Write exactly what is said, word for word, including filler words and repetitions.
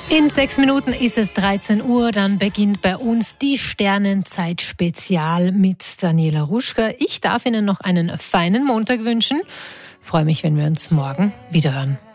In sechs Minuten ist es dreizehn Uhr, dann beginnt bei uns die Sternenzeit-Spezial mit Daniela Ruschka. Ich darf Ihnen noch einen feinen Montag wünschen. Freue mich, wenn wir uns morgen wiederhören.